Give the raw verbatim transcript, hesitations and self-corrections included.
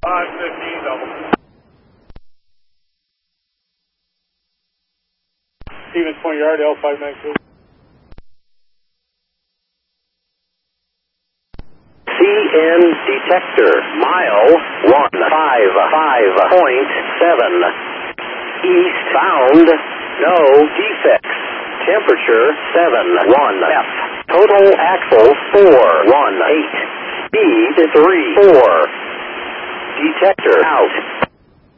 five fifteen double. Stevens Point Yard, L five nine two. C N detector, mile one five five point seven. Eastbound, no defects. Temperature seven one F. Total axle four one eight. Speed three four. Detector out.